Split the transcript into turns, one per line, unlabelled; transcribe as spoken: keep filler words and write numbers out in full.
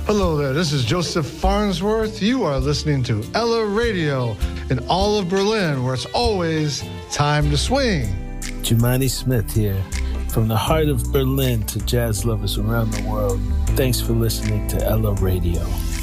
Hello there, this is Joseph Farnsworth. You are listening to Ella Radio in all of Berlin, where it's always time to swing.
Jumani Smith here. From the heart of Berlin to jazz lovers around the world, thanks for listening to Ella Radio.